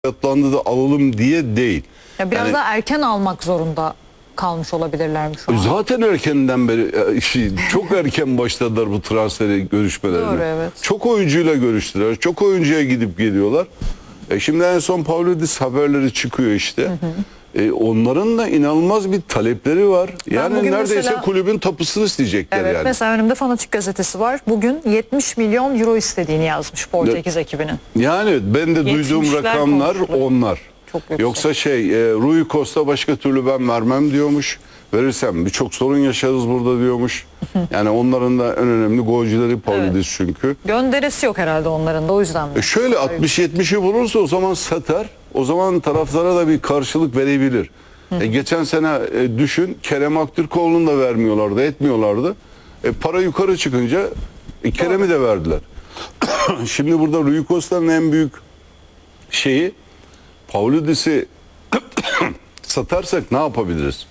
fiyatlandı da alalım diye değil. Ya biraz Yani, daha erken almak zorunda kalmış olabilirler mi şu an? zaten erkenden beri çok erken başladılar bu transferi görüşmelerine. Doğru, evet. Çok oyuncuyla görüştüler. Çok oyuncuya gidip geliyorlar. Şimdi en son Pavlidis haberleri çıkıyor işte. Onların da inanılmaz bir talepleri var. Yani bugün neredeyse mesela, kulübün tapusunu isteyecekler evet, yani. mesela önümde Fanatik gazetesi var. Bugün 70 milyon euro istediğini yazmış Portekiz ekibinin. Yani ben de duyduğum 70'ler rakamlar konuşuluyor. onlar. Çok yüksek. Yoksa Rui Costa başka türlü ben vermem diyormuş. Verirsem birçok sorun yaşarız burada diyormuş. Yani onların da en önemli golcüleri Pavlidis çünkü. Gönderisi yok herhalde onların da, o yüzden mi? Şöyle 60-70'i bulursa o zaman satar. O zaman taraftara da bir karşılık verebilir. Geçen sene düşün, Kerem Aktürkoğlu'nu da vermiyorlardı, etmiyorlardı. Para yukarı çıkınca Kerem'i de verdiler. Şimdi burada Rui Costa'nın en büyük şeyi, Pavlidis'i satarsak ne yapabiliriz?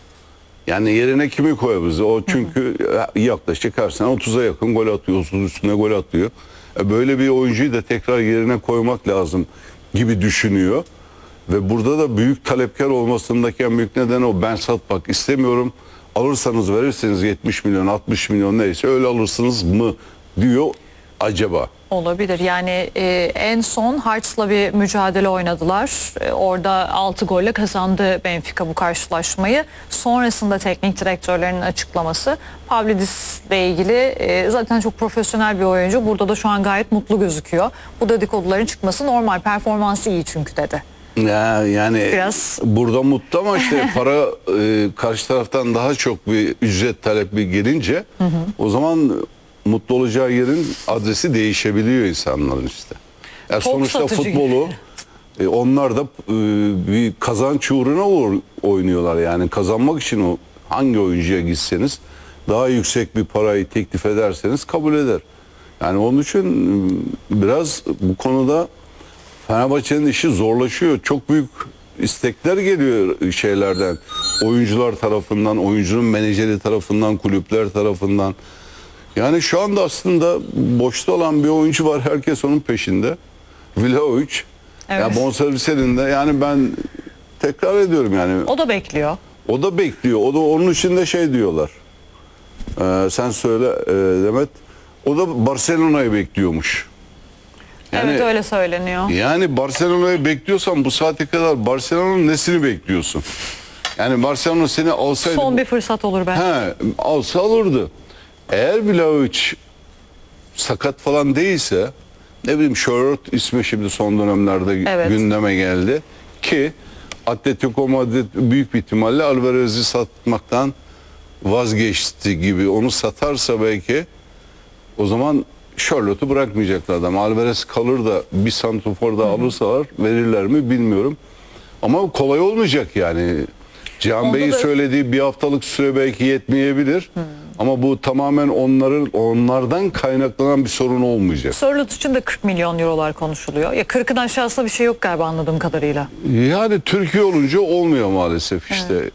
Yani yerine kimi koyabiliriz? O çünkü yaklaşık her sene 30'a yakın gol atıyor, 30 üstüne gol atıyor. Böyle bir oyuncuyu da tekrar yerine koymak lazım gibi düşünüyor. Ve burada da büyük talepkar olmasındaki en büyük neden o. Ben satmak istemiyorum. Alırsanız verirseniz 70 milyon, 60 milyon neyse öyle alırsınız mı diyor acaba? Olabilir. Yani en son Hearts'la bir mücadele oynadılar. Orada 6 golle kazandı Benfica bu karşılaşmayı. Sonrasında teknik direktörlerinin açıklaması, Pavlidis'le ilgili zaten çok profesyonel bir oyuncu. Burada da şu an gayet mutlu gözüküyor. Bu dedikoduların çıkması normal. Performansı iyi çünkü dedi. Yani Biraz burada mutlu ama işte para karşı taraftan daha çok bir ücret talebi gelince o zaman mutlu olacağı yerin adresi değişebiliyor insanların işte. Sonuçta satıcı futbolu onlar da bir kazanç uğruna oynuyorlar. Yani kazanmak için hangi oyuncuya gitseniz daha yüksek bir parayı teklif ederseniz kabul eder. Yani onun için biraz bu konuda Fenerbahçe'nin işi zorlaşıyor. Çok büyük istekler geliyor şeylerden. Oyuncular tarafından, oyuncunun menajeri tarafından, kulüpler tarafından. Yani şu anda aslında boşta olan bir oyuncu var. Herkes onun peşinde. Vlahovic. evet. Yani bonservis elinde. Yani ben tekrar ediyorum yani. O da bekliyor. O da bekliyor. O da onun için de şey diyorlar. Sen söyle Demet. O da Barcelona'yı bekliyormuş. Yani, Evet, öyle söyleniyor. Yani Barcelona'yı bekliyorsan bu saate kadar Barcelona'nın nesini bekliyorsun? Yani Barcelona seni alsaydı... Son bir fırsat olur belki. Alsa alırdı. Eğer Vlahovic sakat falan değilse, ne bileyim Charlotte ismi şimdi son dönemlerde Evet. gündeme geldi. Ki Atletico Madrid büyük bir ihtimalle Alvarez'i satmaktan vazgeçti gibi. Onu satarsa belki o zaman Charlotte'u bırakmayacaklar adam. Alvarez kalır da bir santrofor da alırsalar verirler mi bilmiyorum. Ama kolay olmayacak yani. Cihan Bey'in söylediği bir haftalık süre belki yetmeyebilir. Ama bu tamamen onlardan kaynaklanan bir sorun olmayacak. Sörloth için de 40 milyon eurolar konuşuluyor. Ya 40'ın aşağısında bir şey yok galiba anladığım kadarıyla. Yani Türkiye olunca olmuyor maalesef işte.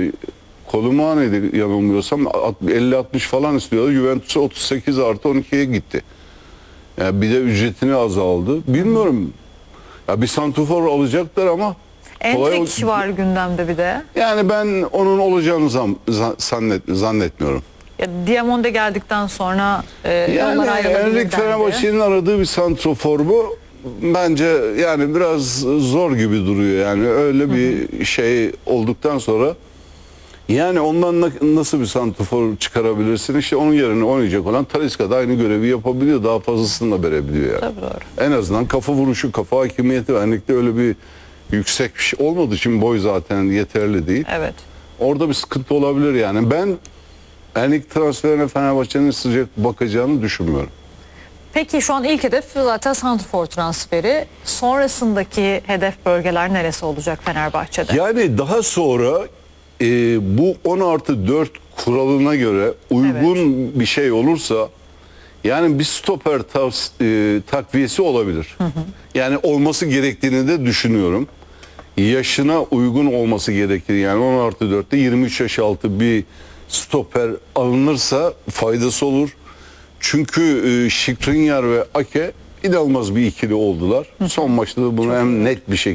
Kolumane'de yanılmıyorsam 50-60 falan istiyorlar. Juventus'a 38 artı 12'ye gitti. Yani bir de ücretini azaldı. Bilmiyorum. Ya bir santrafor alacaklar ama Endrick var gündemde bir de. yani ben onun olacağını zannetmiyorum. Ya Diamonde geldikten sonra Yani yollar ayrılabilir Endrick dendi. Fenerbahçe'nin aradığı bir santrafor bu. Bence yani biraz zor gibi duruyor. Yani öyle bir şey olduktan sonra yani ondan nasıl bir santrafor çıkarabilirsin? İşte onun yerine oynayacak olan Talisca da aynı görevi yapabiliyor. Daha fazlasını da verebiliyor yani. Tabii, doğru. En azından kafa vuruşu, kafa hakimiyeti var. Endrick'te öyle bir yüksek bir şey olmadığı için boy zaten yeterli değil. Evet. Orada bir sıkıntı olabilir yani. Ben Endrick transferine Fenerbahçe'nin sıcak bakacağını düşünmüyorum. Peki şu an ilk hedef zaten santrafor transferi. Sonrasındaki hedef bölgeler neresi olacak Fenerbahçe'de? Yani daha sonra bu 10+4 kuralına göre uygun bir şey olursa yani bir stoper takviyesi olabilir. Yani olması gerektiğini de düşünüyorum. Yaşına uygun olması gerekir. Yani 10+4'te 23 yaş altı bir stoper alınırsa faydası olur. Çünkü Skriniar ve Ake İnanılmaz bir ikili oldular. Son maçta da bunu hem net bir şekilde